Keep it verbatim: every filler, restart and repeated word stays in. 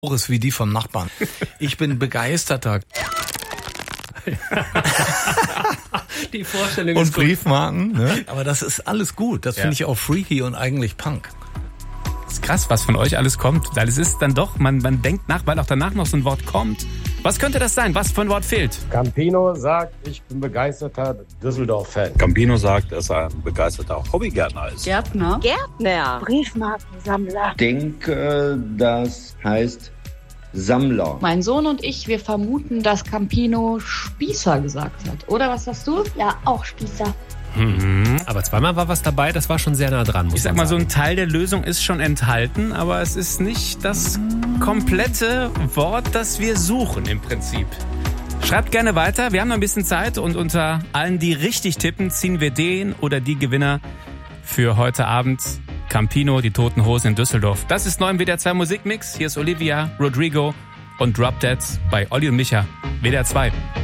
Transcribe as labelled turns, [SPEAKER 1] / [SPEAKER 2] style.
[SPEAKER 1] ist wie die vom Nachbarn. Ich bin begeisterter.
[SPEAKER 2] Die Vorstellung
[SPEAKER 1] und
[SPEAKER 2] ist gut.
[SPEAKER 1] Briefmarken, ne? Aber das ist alles gut. Das ja. finde ich auch freaky und eigentlich Punk.
[SPEAKER 2] Das ist krass, was von euch alles kommt. Weil es ist dann doch, man, man denkt nach, weil auch danach noch so ein Wort kommt. Was könnte das sein? Was für ein Wort fehlt?
[SPEAKER 3] Campino sagt, ich bin begeisterter Düsseldorf-Fan.
[SPEAKER 4] Campino sagt, dass er ein begeisterter Hobbygärtner ist.
[SPEAKER 5] Gärtner. Gärtner.
[SPEAKER 6] Briefmarkensammler. Ich denke, das heißt Sammler.
[SPEAKER 5] Mein Sohn und ich, wir vermuten, dass Campino Spießer gesagt hat. Oder was sagst du?
[SPEAKER 6] Ja, auch Spießer.
[SPEAKER 2] Mhm. Aber zweimal war was dabei, das war schon sehr nah dran, muss ich sag mal, sagen. So ein Teil der Lösung ist schon enthalten, aber es ist nicht das komplette Wort, das wir suchen im Prinzip. Schreibt gerne weiter, wir haben noch ein bisschen Zeit und unter allen, die richtig tippen, ziehen wir den oder die Gewinner für heute Abend. Campino, die Toten Hosen in Düsseldorf. Das ist neu im W D R zwei Musikmix. Hier ist Olivia Rodrigo und Drop Dead bei Olli und Micha. W D R zwei.